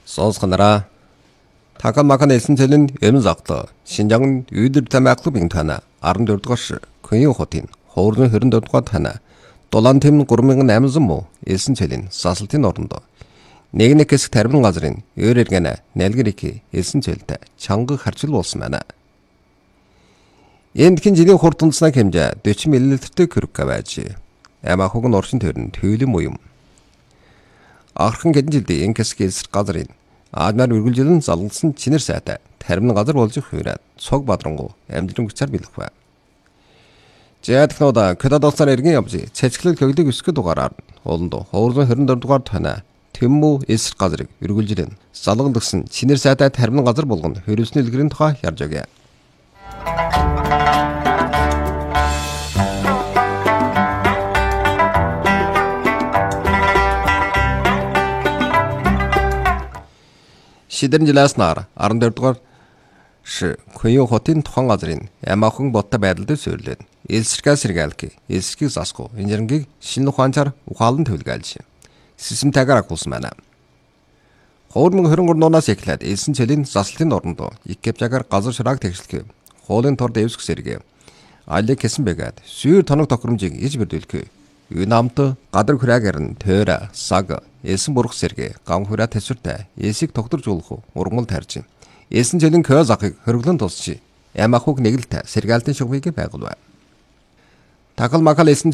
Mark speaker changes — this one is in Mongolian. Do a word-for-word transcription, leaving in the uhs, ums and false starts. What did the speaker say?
Speaker 1: Сонсгонараа Такалмакан эсэнцэлэн эмэн загтлаа. Шинжаан үйдэр тамааклуу бин тана арван дөрөвдүгээр Көнийн хотын хоорны хорин дөрөвдүгээр тана Дулаан тэм гурван мянган айман муу эсэнцэлэн сасалтын орондоо нэг нэг хэсэг тарбин газрын өөр эргэнэ нэлгэрики эсэнцэлтэй чанга харчил болсон байна. Эндхэн жилийн хурдтанцнаа хэмжээ дөрвөн миллилитртэй кюрк байж амахуг нь орчин төрн төөлөм уям. Ахрхан хэдэн жилдээ энэ хэсэг эсрэг газрын Аадмаар үргэлжилэн залгалсан чинэр сайтай тармин газар болж хувираад цог бадрангу амжилан гүцээр билэх бай. Жаадхнууд кододоцаар эргэн явж цэцгэлэл көглөг өсгөх дугаараар олондоо хоорны хорин дөрөв дугаар тана тэмүүл эсрэг газрыг үргэлжилэн залгалсан чинэр сайтай тармин газар болгоно хөрөлсний илгэрийн тухай ярьж өгье. Шидэрэн жилааснаар арван дөрөвдүгээр Көнийн хотын тухайн газрын амаахан боттой байдалд суйрлээд элсэргээ сэргээлки элсэргийг засгүй инженерийг шинэ ухаанчаар ухаалан төлгөөлж системтайгаар агуулсан байна. хоёр мянга двадцать три оноос эхлээд элсэн цэлийн засалтын орондоо иккепжагаар газар ширааг тэгшлэхээ хуулийн тор дэвсгэх сэргээ алийг хэсэн бэгээд сүйр тоног тохиромжийг иж бэрдүүлэхээ үй намт гадар хүрээгээр нь тойра саг элсэн бурах сэргээ гам хүрээ тэсвэртэй элсийг тогтворжуулах ургамал тарьж элсэн цэлийн кö захыг хөргөлөн тусчи ямахуг нэгэлтэй сэргээлтийн шугмыг байгуулв. Такалмакал элсэн